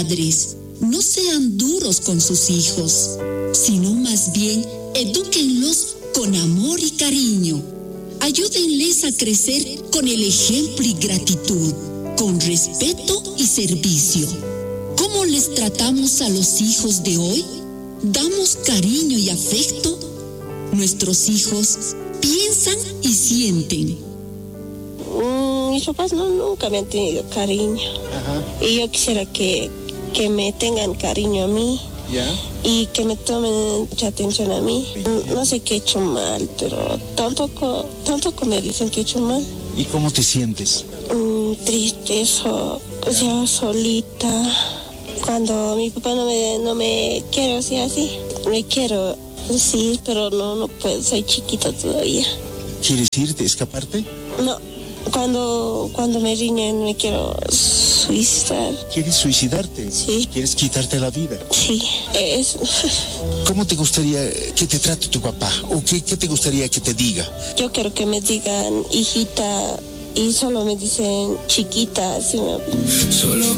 Padres, no sean duros con sus hijos, sino más bien edúquenlos con amor y cariño. Ayúdenles a crecer con el ejemplo y gratitud, con respeto y servicio. ¿Cómo les tratamos a los hijos de hoy? ¿Damos cariño y afecto? Nuestros hijos piensan y sienten. Mis papás nunca me han tenido cariño. Ajá. Y yo quisiera que me tengan cariño a mí. ¿Ya? Y que me tomen mucha atención a mí. No sé qué he hecho mal, pero tampoco me dicen que he hecho mal. ¿Y cómo te sientes? Triste, solita. Cuando mi papá no me quiere así. Me quiero, sí, pero no puedo, soy chiquita todavía. ¿Quieres irte, escaparte? No, cuando me riñen me quiero suicidar. ¿Quieres suicidarte? Sí. ¿Quieres quitarte la vida? Sí, es... ¿Cómo te gustaría que te trate tu papá? ¿O qué te gustaría que te diga? Yo quiero que me digan hijita y solo me dicen chiquita. Así me... Solo